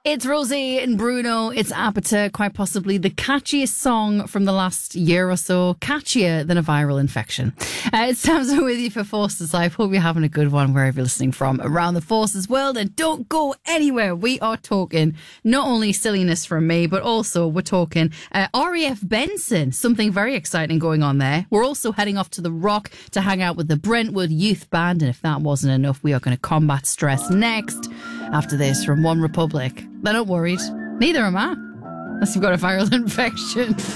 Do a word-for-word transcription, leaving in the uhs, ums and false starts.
It's Rosie and Bruno. It's Apata, quite possibly the catchiest song from the last year or so. Catchier than a viral infection. Uh, it's Samson with you for Forces Life. Hope you're having a good one wherever you're listening from around the Forces world. And don't go anywhere. We are talking not only silliness from me, but also we're talking uh, R A F Benson. Something very exciting going on there. We're also heading off to the Rock to hang out with the Brentwood Youth Band. And if that wasn't enough, we are going to combat stress next. After this from One Republic. They're not worried. Neither am I. Unless you've got a viral infection.